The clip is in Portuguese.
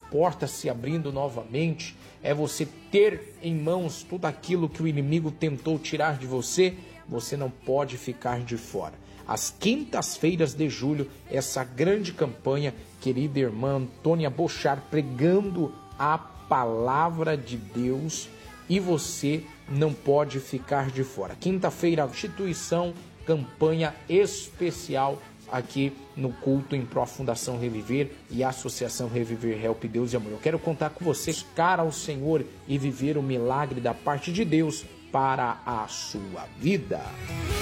portas se abrindo novamente, é você ter em mãos tudo aquilo que o inimigo tentou tirar de você. Você não pode ficar de fora. Às quintas-feiras de julho, essa grande campanha, querida irmã Antônia Bochar, pregando a palavra de Deus, e você não pode ficar de fora. Quinta-feira, instituição, campanha especial aqui no culto em pró Fundação Reviver e Associação Reviver Help Deus e Amor. Eu quero contar com você, cara ao Senhor, e viver o milagre da parte de Deus para a sua vida.